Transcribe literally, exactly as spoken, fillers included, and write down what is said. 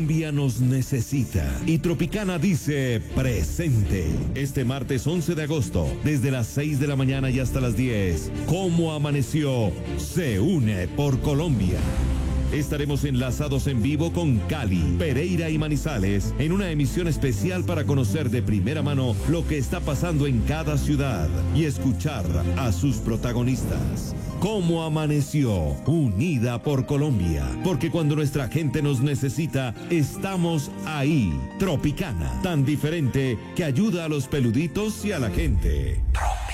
Colombia nos necesita y Tropicana dice presente. Este martes once de agosto, desde las seis de la mañana y hasta las diez, ¿Cómo amaneció? Se une por Colombia. Estaremos enlazados en vivo con Cali, Pereira y Manizales en una emisión especial para conocer de primera mano lo que está pasando en cada ciudad y escuchar a sus protagonistas. ¿Cómo amaneció? Unida por Colombia. Porque cuando nuestra gente nos necesita, estamos ahí. Tropicana, tan diferente que ayuda a los peluditos y a la gente.